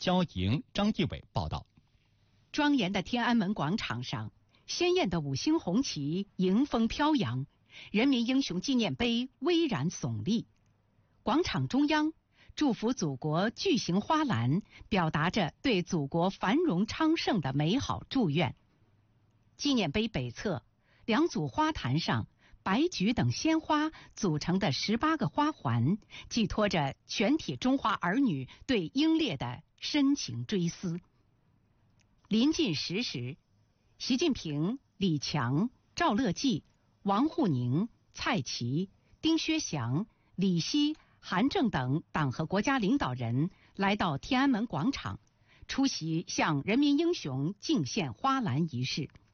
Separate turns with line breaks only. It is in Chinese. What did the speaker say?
焦莹、张继伟报道。
庄严的天安门广场上，鲜艳的5星红旗迎风飘扬，人民英雄纪念碑巍然耸立。广场中央，祝福祖国巨型花篮表达着对祖国繁荣昌盛的美好祝愿。纪念碑北侧，2组花坛上，白菊等鲜花组成的18个花环，寄托着全体中华儿女对英烈的深情追思。临近10时，习近平、李强、赵乐际、王沪宁、蔡奇、丁薛祥、李希、韩正等党和国家领导人来到天安门广场，出席向人民英雄敬献花篮仪式。